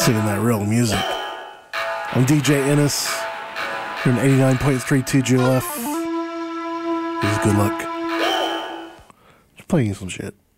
Singing that real music. I'm DJ Ennis. You're in 89.3 TGLF. This is Good Luck. Just playing some shit.